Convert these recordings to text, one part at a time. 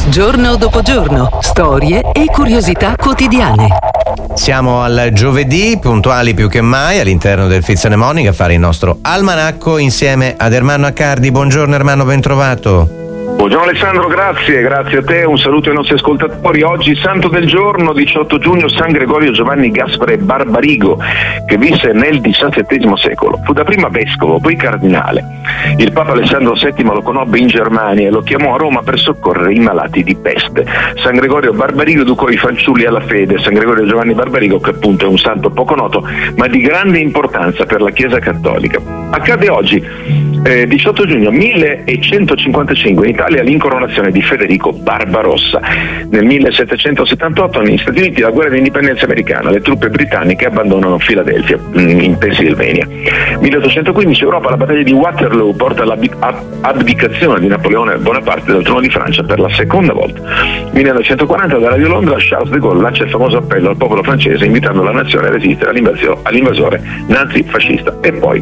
Giorno dopo giorno, storie e curiosità quotidiane. Siamo al giovedì, puntuali più che mai all'interno del Fizione Morning a fare il nostro almanacco insieme ad Ermanno Accardi. Buongiorno Ermanno, ben trovato. Buongiorno Alessandro, grazie a te, un saluto ai nostri ascoltatori. Oggi santo del giorno, 18 giugno, San Gregorio Giovanni Gaspare Barbarigo, che visse nel XVII secolo. Fu dapprima vescovo, poi cardinale. Il Papa Alessandro VII lo conobbe in Germania e lo chiamò a Roma per soccorrere i malati di peste. San Gregorio Barbarigo educò i fanciulli alla fede. San Gregorio Giovanni Barbarigo, che appunto è un santo poco noto, ma di grande importanza per la Chiesa Cattolica. Accade oggi, 18 giugno 1155, in Italia l'incoronazione di Federico Barbarossa. Nel 1778 negli Stati Uniti la guerra di indipendenza americana, le truppe britanniche abbandonano Filadelfia in Pennsylvania. 1815 Europa, la battaglia di Waterloo porta all'abdicazione di Napoleone Bonaparte dal trono di Francia per la seconda volta. 1940 da Radio Londra Charles de Gaulle lancia il famoso appello al popolo francese invitando la nazione a resistere all'invasore nazifascista. E poi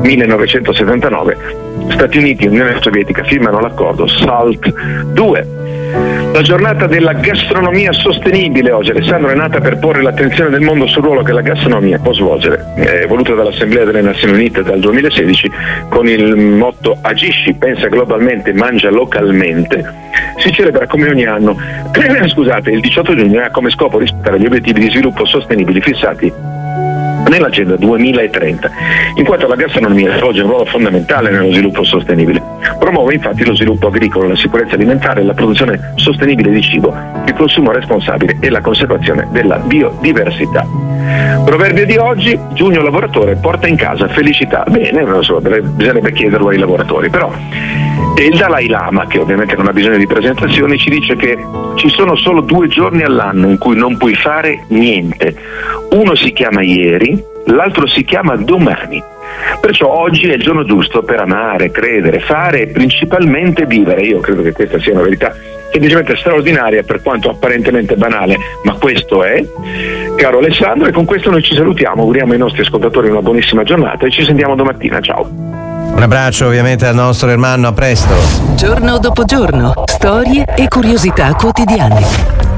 1979 Stati Uniti e Unione Sovietica firmano l'accordo SALT II. La giornata della gastronomia sostenibile oggi, Alessandro, è nata per porre l'attenzione del mondo sul ruolo che la gastronomia può svolgere. È voluta dall'Assemblea delle Nazioni Unite dal 2016 con il motto Agisci, pensa globalmente, mangia localmente. Si celebra come ogni anno il 18 giugno e ha come scopo rispettare gli obiettivi di sviluppo sostenibili fissati nell'agenda 2030, in quanto la gastronomia svolge un ruolo fondamentale nello sviluppo sostenibile. Promuove infatti lo sviluppo agricolo, la sicurezza alimentare, la produzione sostenibile di cibo, il consumo responsabile e la conservazione della biodiversità. Proverbio di oggi: giugno lavoratore porta in casa felicità. Bene, non so, bisognerebbe chiederlo ai lavoratori, però. E il Dalai Lama, che ovviamente non ha bisogno di presentazioni, ci dice che ci sono solo 2 giorni all'anno in cui non puoi fare niente. Uno si chiama ieri, l'altro si chiama domani. Perciò oggi è il giorno giusto per amare, credere, fare e principalmente vivere. Io credo che questa sia una verità semplicemente straordinaria, per quanto apparentemente banale, ma questo è. Caro Alessandro, e con questo noi ci salutiamo, auguriamo ai nostri ascoltatori una buonissima giornata e ci sentiamo domattina. Ciao. Un abbraccio ovviamente al nostro Ermanno, a presto. Giorno dopo giorno, storie e curiosità quotidiane.